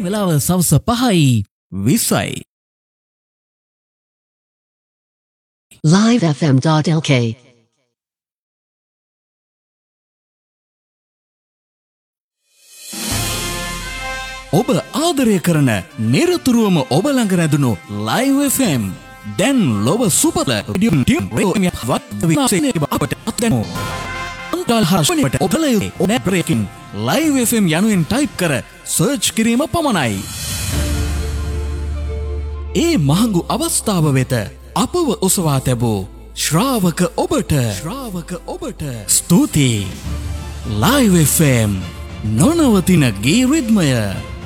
වෙලාව සවස 5:20යි. livefm.lk ඔබ ආදරය කරන නිරතුරුවම ඔබ ළඟ රැඳුණු Live FM දැන් ලොව සුපල ඔබලයකින් Live FM යනුවෙන් ටයිප් කර සර්ච් කිරීම පමණයි. ඒ මහඟු අවස්ථාව වෙත අපව ඔසවා තැබූ ශ්‍රාවක ඔබට ස්තුතියි. Live FM නොනවතින ගී රිද්මය.